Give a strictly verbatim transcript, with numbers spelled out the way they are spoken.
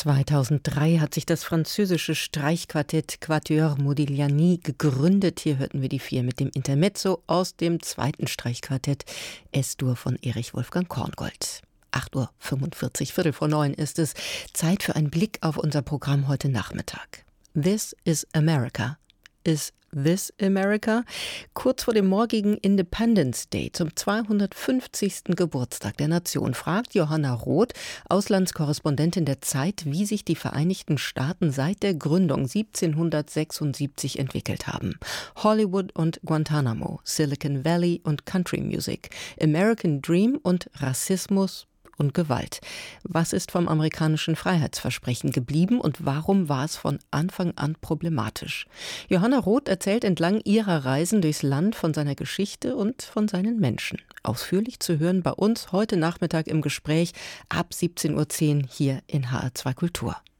zweitausenddrei hat sich das französische Streichquartett Quatuor Modigliani gegründet. Hier hörten wir die vier mit dem Intermezzo aus dem zweiten Streichquartett Es-Dur von Erich Wolfgang Korngold. acht Uhr fünfundvierzig, Viertel vor neun ist es. Zeit für einen Blick auf unser Programm heute Nachmittag. This is America. Is This America? Kurz vor dem morgigen Independence Day, zum zweihundertfünfzigsten Geburtstag der Nation, fragt Johanna Roth, Auslandskorrespondentin der Zeit, wie sich die Vereinigten Staaten seit der Gründung siebzehnhundertsechsundsiebzig entwickelt haben. Hollywood und Guantanamo, Silicon Valley und Country Music, American Dream und Rassismus und Gewalt. Was ist vom amerikanischen Freiheitsversprechen geblieben und warum war es von Anfang an problematisch? Johanna Roth erzählt entlang ihrer Reisen durchs Land von seiner Geschichte und von seinen Menschen. Ausführlich zu hören bei uns heute Nachmittag im Gespräch ab siebzehn Uhr zehn hier in H R zwei Kultur.